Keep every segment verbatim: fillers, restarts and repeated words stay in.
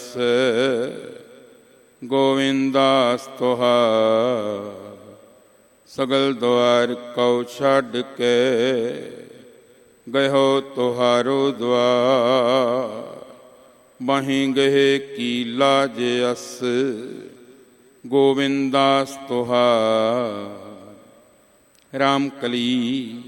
ਜਸ ਗੋਵਿੰਦਾਸ ਤੁਹਾਰ। ਸਗਲ ਦੁਆਰ ਕਉ ਛੱਡ ਕੇ ਗਇਓ ਤੁਹਾਰੋ ਦੁਆਰ। ਬਾਹੀਂ ਗਏ ਕੀ ਲਾਜ ਅਸ ਗੋਵਿੰਦਾਸ ਤੁਹਾਰ। ਰਾਮ ਕਲੀ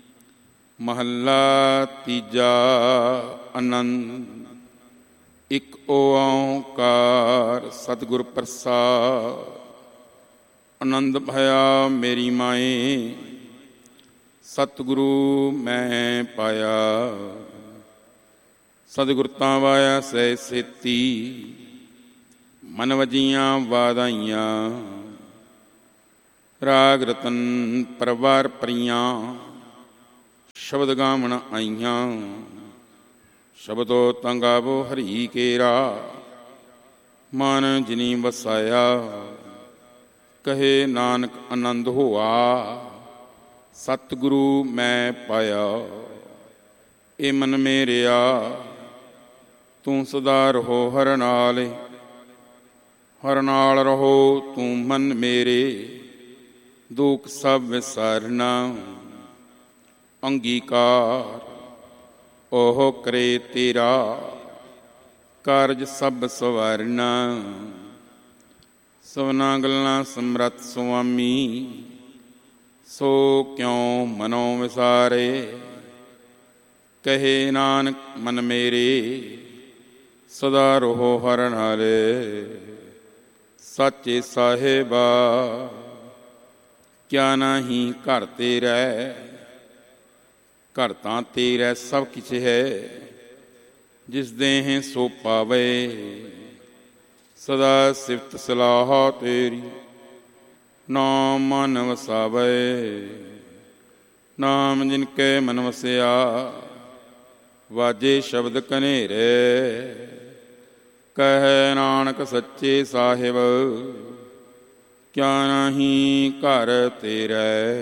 ਮਹੱਲਾ ਤੀਜਾ। ਆਨੰਦ। ਇਕ ਓਂਕਾਰ ਸਤਿਗੁਰ ਪ੍ਰਸਾਦਿ। ਆਨੰਦ ਭਇਆ ਮੇਰੀ ਮਾਏ ਸਤਿਗੁਰੂ ਮੈਂ ਪਾਇਆ। ਸਤਿਗੁਰ ਤਾਂ ਵਾਇਆ ਸਹਿ ਸੇਤੀ ਮਨ ਵਜੀਆਂ ਵਾਧਾਈਆਂ। ਰਾਗ ਰਤਨ ਪਰਵਾਰ ਪਰੀਆਂ ਸ਼ਬਦ ਗਾਵਣ ਆਈਆਂ। ਸ਼ਬਦੋ ਤਾਂ ਗਾਵੋ ਹਰੀ ਕੇਰਾ ਮਨ ਜਿਨੀ ਵਸਾਇਆ। ਕਹੇ ਨਾਨਕ ਆਨੰਦ ਹੋਆ ਸਤਿਗੁਰੂ ਮੈਂ ਪਾਇਆ। ਇਹ ਮਨ ਮੇਰਿਆ ਤੂੰ ਸਦਾ ਰਹੋ ਹਰ ਨਾਲ। ਹਰ ਨਾਲ ਰਹੋ ਤੂੰ ਮਨ ਮੇਰੇ ਦੁੱਖ ਸਭ ਵਿਸਾਰਨਾ। ਅੰਗੀਕਾਰ ਉਹ ਕਰੇ ਤੇਰਾ ਕਾਰਜ ਸਭ ਸਵਾਰਨਾ। ਸਭਨਾ ਗੱਲਾਂ ਸਮਰੱਥ ਸੁਆਮੀ ਸੋ ਕਿਉ ਮਨੋ ਵਿਸਾਰੇ। ਕਹੇ ਨਾਨਕ ਮਨ ਮੇਰੇ ਸਦਾ ਰਹੋ ਹਰ ਨਾਲੇ। ਸਾਚੇ ਸਾਹਿਬਾ ਕਿਆ ਨਾਹੀਂ ਘਰ ਤੇਰਾ। ਘਰ ਤਾਂ ਤੇਰਾ ਸਭ ਕਿਛ ਹੈ ਜਿਸ ਦੇਹ ਸੋ ਪਾਵੇ। ਸਦਾ ਸਿਫਤ ਸਲਾਹ ਤੇਰੀ ਨਾਮ ਮਨ ਵਸਾਵੇ। ਨਾਮ ਜਿਨ ਕੇ ਮਨ ਵਸਿਆ ਵਾਜੇ ਸ਼ਬਦ ਕਨੇਰੇ। ਕਹੈ ਨਾਨਕ ਸੱਚੇ ਸਾਹਿਬ ਕਿਆ ਨਾਹੀਂ ਘਰ ਤੇਰਾ।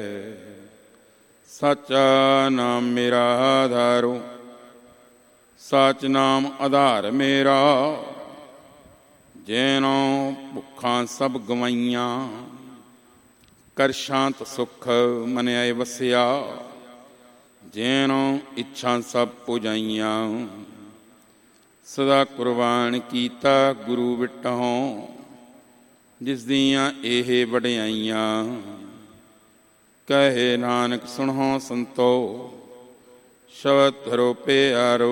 ਸਾਚਾ ਨਾਮ ਮੇਰਾ ਆਧਾਰੋ ਸਾਚ ਨਾਮ ਆਧਾਰ ਮੇਰਾ। ਜੈਨੋ ਭੁੱਖਾਂ ਸਭ ਗਵਾਈਆਂ ਕਰ ਸ਼ਾਂਤ ਸੁਖ ਮਨ ਆਏ ਵਸਿਆ। ਜੈਨੋ ਇੱਛਾ ਸਭ ਪੁਜਾਈਆਂ ਸਦਾ ਕੁਰਬਾਨ ਕੀਤਾ ਗੁਰੂ ਵਿਟਹੁ। ਜਿਸ ਦੀਆਂ ਇਹ ਵਡਿਆਈਆਂ ਕਹੇ ਨਾਨਕ ਸੁਣੋ ਸੰਤੋ ਸ਼ਬਦ ਧਰੋ ਪਿਆਰੋ।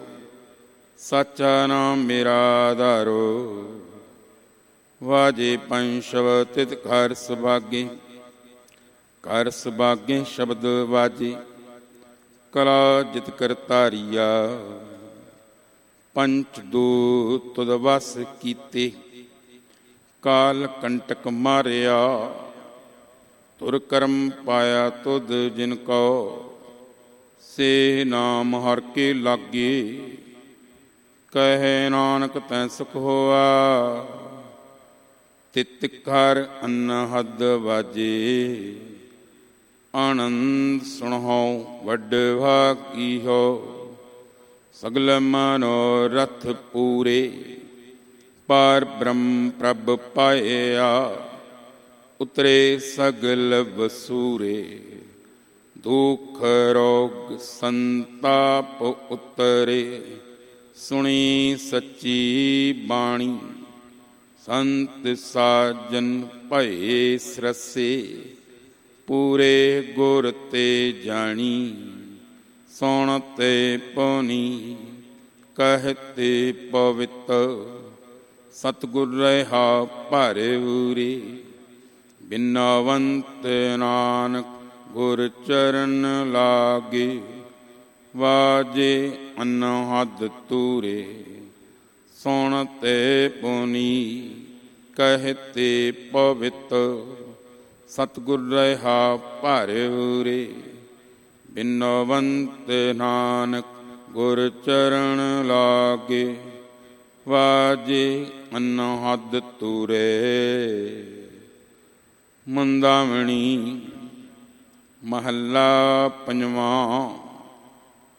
ਸਾਚਾ ਨਾਮ ਮੇਰਾ ਆਧਾਰੋ ਵਾਜੇ ਪੰਜ ਸ਼ਬਦ ਤਿਤ ਘਰ ਸੁਭਾਗੇ। ਘਰ ਸੁਭਾਗੇ ਸ਼ਬਦ ਵਾਜੇ ਕਲਾ ਜਿਤ ਕਰਤਾਰੀਆ। ਪੰਚ ਦੂਤ ਤੁਧ ਵਸ ਕੀਤੇ ਕਾਲ ਕੰਟਕ ਮਾਰਿਆ। ਤੁਰ ਕਰਮ ਪਾਇਆ ਤੁਧ ਜਿਨ ਕੋ ਸੇ ਨਾਮ ਹਰਿ ਕੇ ਲਾਗੇ। ਕਹੈ ਨਾਨਕ ਤੈ ਸੁਖ ਹੋਆ ਤਿਤ ਘਰ ਅਨਹਦ ਵਾਜੇ। ਆਨੰਦ ਸੁਣਹੁ ਵੱਡ ਭਾਗੀਓ ਸਗਲ ਮਨੋਰਥ ਪੂਰੇ। ਪਾਰ ਬ੍ਰਹਮ ਪ੍ਰਭ ਪਾਇਆ ਉਤਰੇ ਸਗਲ ਵਸੂਰੇ। ਦੁਖ ਰੋਗ ਸੰਤਾਪ ਉਤਰੇ ਸੁਣੀ ਸੱਚੀ ਬਾਣੀ। ਸੰਤ ਸਾਜਨ ਭਏ ਸਰਸੇ ਪੂਰੇ ਗੁਰ ਤੇ ਜਾਣੀ। ਸੁਣ ਤੇ ਪਉਣੀ ਕਹਿਤੇ ਪਵਿੱਤ ਸਤਿਗੁਰ ਰਹਾ ਭਾਰੇ ਉਰੇ। ਬਿਨਵੰਤ ਨਾਨਕ ਗੁਰ ਚਰਨ ਲਾਗੇ ਵਾਜੇ ਅਨਹਦ ਤੂਰੇ। ਸੁਣ ਤੇ ਪੁਨੀ ਕਹਿਤੇ ਪਵਿੱਤ ਸਤਿਗੁਰ ਰਹਾ ਭਾਰੇ ਉਰੇ। ਬਿਨਵੰਤ ਨਾਨਕ ਗੁਰ ਚਰਨ ਲਾਗੇ ਵਾਜੇ ਅਨਹਦ ਤੂਰੇ। ਮੰਦਾਵਣੀ ਮਹੱਲਾ ਪੰਜਵਾਂ।